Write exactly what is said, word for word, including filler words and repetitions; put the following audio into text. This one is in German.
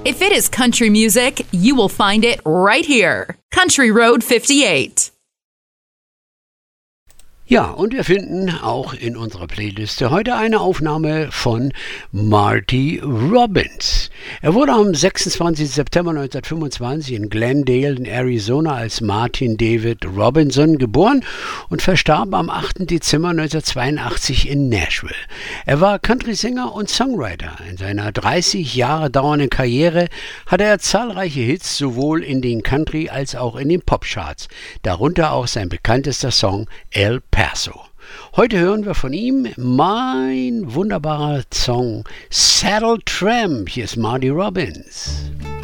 If it is country music, you will find it right here. Country Road fifty-eight. Ja, und wir finden auch in unserer Playliste heute eine Aufnahme von Marty Robbins. Er wurde am sechsundzwanzigsten September neunzehnhundertfünfundzwanzig in Glendale in Arizona als Martin David Robinson geboren und verstarb am achten Dezember neunzehnhundertzweiundachtzig in Nashville. Er war Country-Sänger und Songwriter. In seiner dreißig Jahre dauernden Karriere hatte er zahlreiche Hits sowohl in den Country- als auch in den Popcharts, darunter auch sein bekanntester Song El Paso. Heute hören wir von ihm mein wunderbarer Song Saddle Tramp. Hier ist Marty Robbins.